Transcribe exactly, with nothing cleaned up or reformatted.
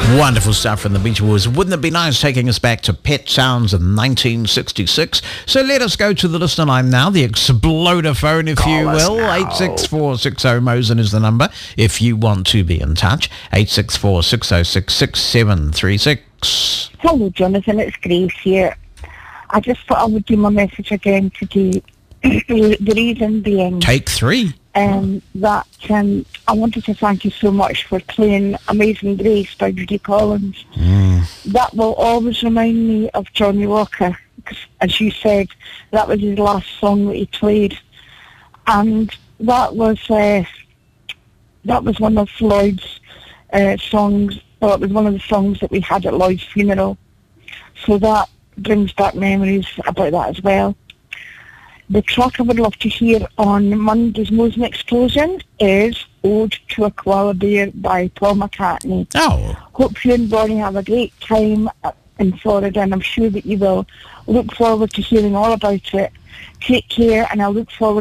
Wonderful stuff from the Beach Boys. Wouldn't it be nice taking us back to Pet Sounds of nineteen sixty-six? So let us go to the listener line now, the exploder phone, if Call you will. eight six four six zero Mosen is the number if you want to be in touch. eight six four six zero six six seven three six. Hello, Jonathan. It's Grace here. I just thought I would do my message again today. The reason being... Take three. Um, that um, I wanted to thank you so much for playing Amazing Grace by Judy Collins. Mm. That will always remind me of Johnny Walker, because, as you said, that was his last song that he played, and that was uh, that was one of Lloyd's uh, songs. Well, it was one of the songs that we had at Lloyd's funeral, so that brings back memories about that as well. The track I would love to hear on Monday's Mosen Explosion is Ode to a Koala Bear by Paul McCartney. Oh. Hope you and Bonnie have a great time in Florida, and I'm sure that you will. Look forward to hearing all about it. Take care, and I look forward